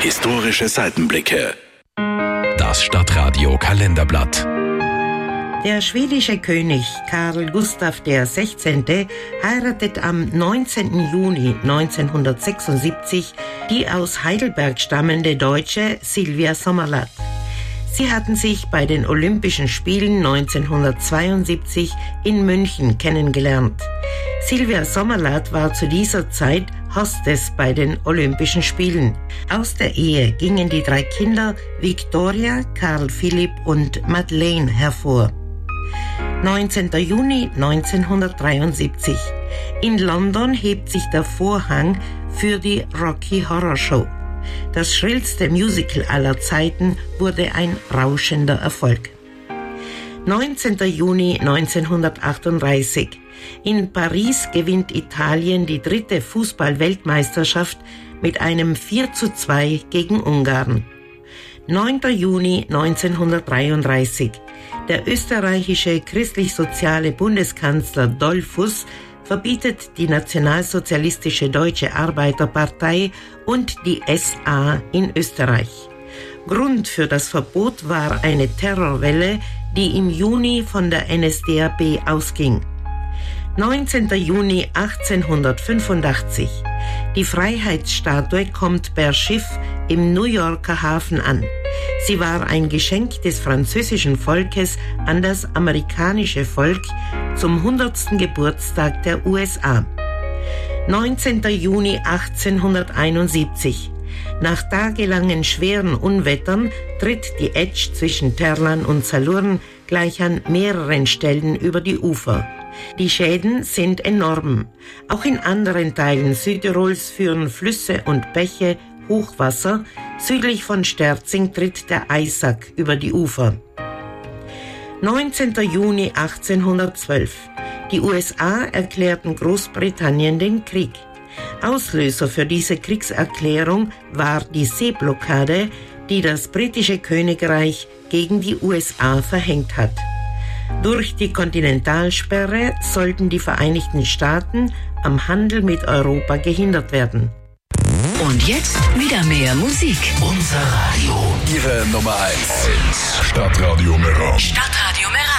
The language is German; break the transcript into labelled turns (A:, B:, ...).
A: Historische Seitenblicke. Das Stadtradio Kalenderblatt.
B: Der schwedische König Karl Gustav XVI. Heiratet am 19. Juni 1976 die aus Heidelberg stammende Deutsche Sylvia Sommerlath. Sie hatten sich bei den Olympischen Spielen 1972 in München kennengelernt. Sylvia Sommerlath war zu dieser Zeit Hostess bei den Olympischen Spielen. Aus der Ehe gingen die 3 Kinder Victoria, Karl Philipp und Madeleine hervor. 19. Juni 1973. In London hebt sich der Vorhang für die Rocky Horror Show. Das schrillste Musical aller Zeiten wurde ein rauschender Erfolg. 19. Juni 1938. In Paris gewinnt Italien die 3. Fußball-Weltmeisterschaft mit einem 4:2 gegen Ungarn. 9. Juni 1933. Der österreichische christlich-soziale Bundeskanzler Dollfuss verbietet die Nationalsozialistische Deutsche Arbeiterpartei und die SA in Österreich. Grund für das Verbot war eine Terrorwelle, die im Juni von der NSDAP ausging. 19. Juni 1885. Die Freiheitsstatue kommt per Schiff im New Yorker Hafen an. Sie war ein Geschenk des französischen Volkes an das amerikanische Volk zum 100. Geburtstag der USA. 19. Juni 1871. Nach tagelangen schweren Unwettern tritt die Etsch zwischen Terlan und Salurn gleich an mehreren Stellen über die Ufer. Die Schäden sind enorm. Auch in anderen Teilen Südtirols führen Flüsse und Bäche Hochwasser. Südlich von Sterzing tritt der Eisack über die Ufer. 19. Juni 1812. Die USA erklärten Großbritannien den Krieg. Auslöser für diese Kriegserklärung war die Seeblockade, die das britische Königreich gegen die USA verhängt hat. Durch die Kontinentalsperre sollten die Vereinigten Staaten am Handel mit Europa gehindert werden.
C: Und jetzt wieder mehr Musik.
A: Unser Radio. Ihre Nummer 1. Stadtradio Meran.
C: Stadtradio Meran.